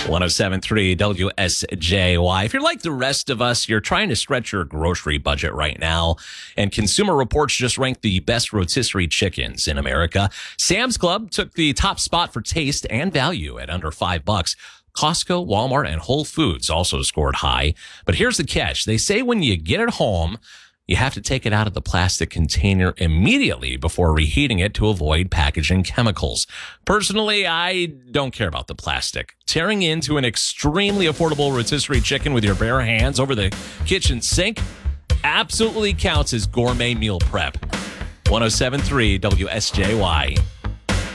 107.3 WSJY. If you're like the rest of us, you're trying to stretch your grocery budget right now, and Consumer Reports just ranked the best rotisserie chickens in America. Sam's Club took the top spot for taste and value at under $5. Costco, Walmart, and Whole Foods also scored high. But here's the catch. They say when you get it home, you have to take it out of the plastic container immediately before reheating it to avoid packaging chemicals. Personally, I don't care about the plastic. Tearing into an extremely affordable rotisserie chicken with your bare hands over the kitchen sink absolutely counts as gourmet meal prep. 107.3 WSJY.